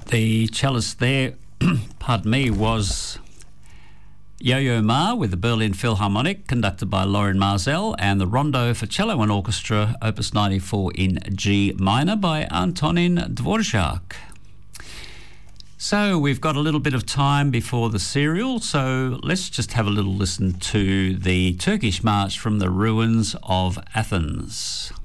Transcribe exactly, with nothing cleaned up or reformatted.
The cellist there, pardon me, was Yo-Yo Ma with the Berlin Philharmonic, conducted by Lorin Maazel, and the Rondo for Cello and Orchestra, Opus ninety-four in G minor by Antonin Dvorak. So we've got a little bit of time before the serial, so let's just have a little listen to the Turkish March from the ruins of Athens.